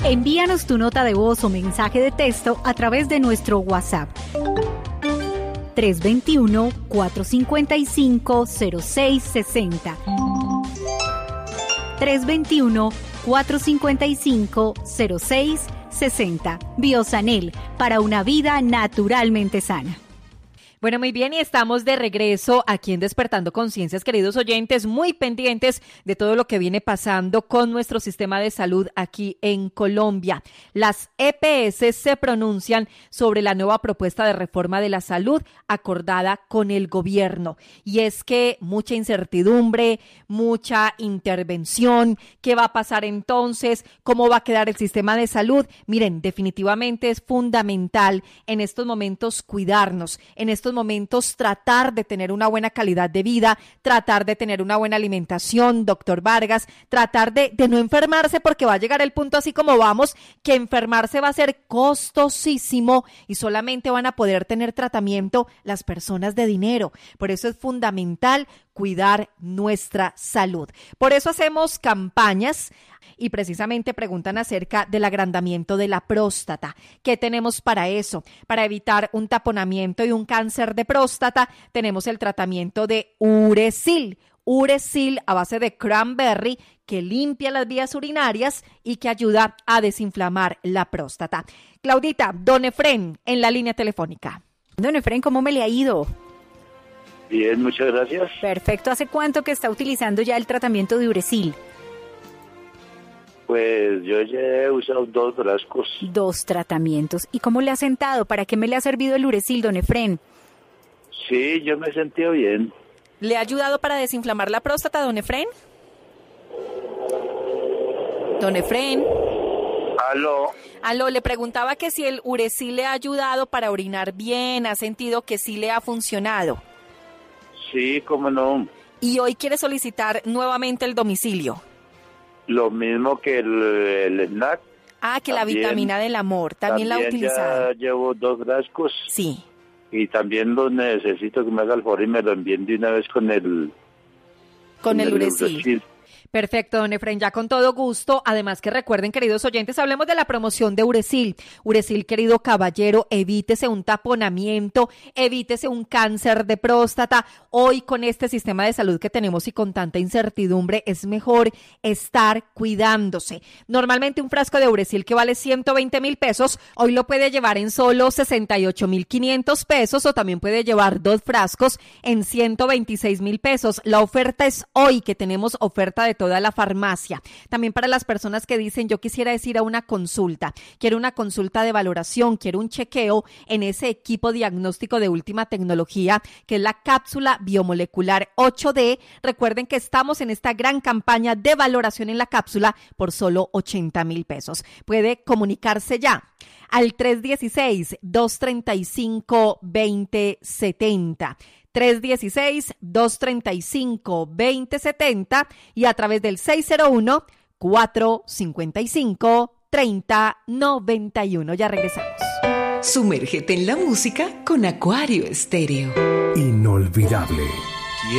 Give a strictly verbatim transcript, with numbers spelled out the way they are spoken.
Envíanos tu nota de voz o mensaje de texto a través de nuestro WhatsApp. tres dos uno, cuatro cinco cinco, cero seis seis cero. tres dos uno, cuatro cinco cinco, cero seis seis cero. Biosanel, para una vida naturalmente sana. Bueno, muy bien, y estamos de regreso aquí en Despertando Conciencias, queridos oyentes, muy pendientes de todo lo que viene pasando con nuestro sistema de salud aquí en Colombia. Las E P S se pronuncian sobre la nueva propuesta de reforma de la salud acordada con el gobierno. Y es que mucha incertidumbre, mucha intervención, ¿qué va a pasar entonces? ¿Cómo va a quedar el sistema de salud? Miren, definitivamente es fundamental en estos momentos cuidarnos, en estos momentos tratar de tener una buena calidad de vida, tratar de tener una buena alimentación, doctor Vargas, tratar de, de no enfermarse, porque va a llegar el punto, así como vamos, que enfermarse va a ser costosísimo y solamente van a poder tener tratamiento las personas de dinero. Por eso es fundamental cuidar nuestra salud. Por eso hacemos campañas y precisamente preguntan acerca del agrandamiento de la próstata. ¿Qué tenemos para eso? Para evitar un taponamiento y un cáncer de próstata, tenemos el tratamiento de Uresil. Uresil a base de cranberry, que limpia las vías urinarias y que ayuda a desinflamar la próstata. Claudita, don Efrén, en la línea telefónica. Don Efrén, ¿cómo me le ha ido? Bien, muchas gracias. Perfecto. ¿Hace cuánto que está utilizando ya el tratamiento de Uresil? Pues yo ya he usado dos frascos. Dos tratamientos. ¿Y cómo le ha sentado? ¿Para qué me le ha servido el Uresil, don Efrén? Sí, yo me he sentido bien. ¿Le ha ayudado para desinflamar la próstata, don Efrén? Don Efrén. Aló. Aló, le preguntaba que si el Uresil le ha ayudado para orinar bien, ha sentido que sí le ha funcionado. Sí, cómo no. Y hoy quiere solicitar nuevamente el domicilio. Lo mismo que el, el snack. Ah, que también, la vitamina del amor, también, también la ha utilizado. Ya llevo dos frascos. Sí. Y también lo necesito que me haga el favor y me lo envíen de una vez con el... Con, con el, el Uresil. Uresil. Perfecto, don Efrén, ya con todo gusto. Además que recuerden, queridos oyentes, hablemos de la promoción de Uresil. Uresil, querido caballero, evítese un taponamiento, evítese un cáncer de próstata. Hoy con este sistema de salud que tenemos y con tanta incertidumbre, es mejor estar cuidándose. Normalmente un frasco de Uresil que vale ciento veinte mil pesos, hoy lo puede llevar en solo sesenta y ocho mil quinientos pesos, o también puede llevar dos frascos en ciento veintiséis mil pesos. La oferta es hoy, que tenemos oferta de toda la farmacia. También para las personas que dicen, yo quisiera ir a una consulta, quiero una consulta de valoración, quiero un chequeo en ese equipo diagnóstico de última tecnología, que es la cápsula biomolecular ocho D. Recuerden que estamos en esta gran campaña de valoración en la cápsula por solo ochenta mil pesos. Puede comunicarse ya al tres uno seis, dos tres cinco, dos cero siete cero. tres uno seis, dos tres cinco, dos cero siete cero y a través del seis cero uno, cuatro cinco cinco, tres cero nueve uno. Ya regresamos. Sumérgete en la música con Acuario Estéreo. Inolvidable.